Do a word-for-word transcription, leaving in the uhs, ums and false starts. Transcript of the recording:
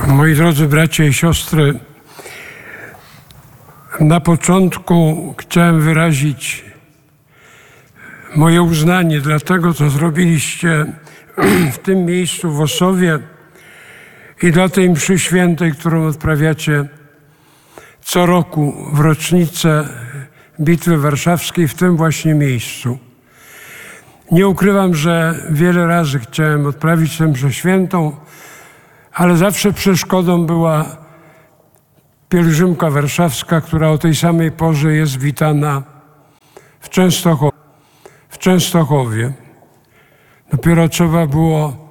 Moi drodzy bracia i siostry, na początku chciałem wyrazić moje uznanie dla tego, co zrobiliście w tym miejscu w Ossowie i dla tej mszy świętej, którą odprawiacie co roku w rocznicę Bitwy Warszawskiej w tym właśnie miejscu. Nie ukrywam, że wiele razy chciałem odprawić tę mszę świętą, ale zawsze przeszkodą była pielgrzymka warszawska, która o tej samej porze jest witana w Częstochowie. W Częstochowie. Dopiero trzeba było